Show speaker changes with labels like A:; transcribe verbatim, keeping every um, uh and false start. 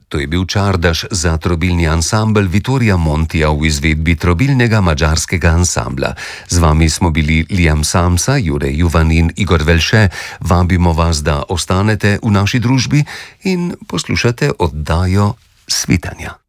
A: To je bil Čardaš za trobilni ansambel Vittoria Montija v izvedbi trobilnega madžarskega ansambla. Z vami smo bili Liam Samsa, Jure Juvan in Igor Velše. Vabimo vas, da ostanete v naši družbi in poslušate oddajo Svitanja.